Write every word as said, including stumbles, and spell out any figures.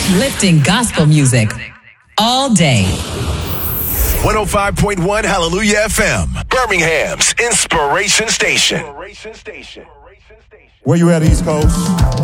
Uplifting gospel music all day. one oh five point one Hallelujah F M, Birmingham's Inspiration Station. Where you at, East Coast?